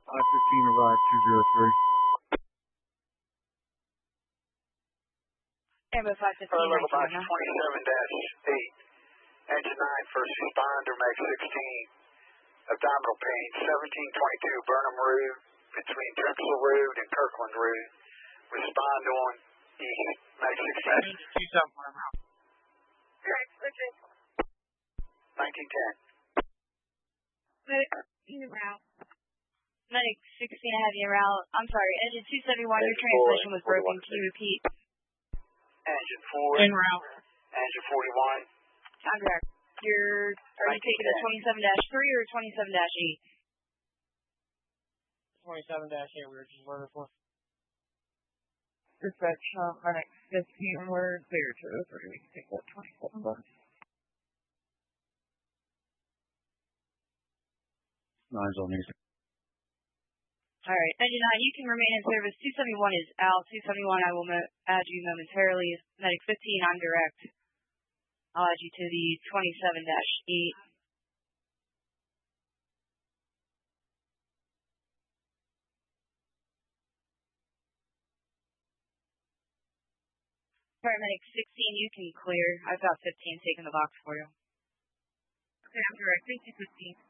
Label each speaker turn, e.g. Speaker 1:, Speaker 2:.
Speaker 1: I-15 arrived 203.
Speaker 2: Amber 515,
Speaker 3: Level Box
Speaker 2: 27-8.
Speaker 3: 27-8. Engine 9, first responder, Meg 16. Abdominal pain, 1722 Burnham Road, between Drexel Road and Kirkland Road. Respond on east, Meg 16. 1910.
Speaker 2: Medic 16, I have you route. I'm sorry, engine 271, your transmission was broken. Can you repeat?
Speaker 3: Engine 4.
Speaker 2: En route.
Speaker 3: Engine 41.
Speaker 2: Contract. Are you taking a 27-3 or 27-8?
Speaker 4: 27-8, we were just ordered for.
Speaker 5: Dispatch, Medic 15, we're clear to 03. We can take that 27 bus.
Speaker 1: 9's on east.
Speaker 2: Alright, engine 9, you can remain in service. 271 is out. 271, I will add you momentarily. Medic 15, I'm direct. I'll add you to the 27-8. Paramedic 16, you can clear. I've got 15 taking the box for you.
Speaker 5: Okay, I'm direct. Thank you, 15.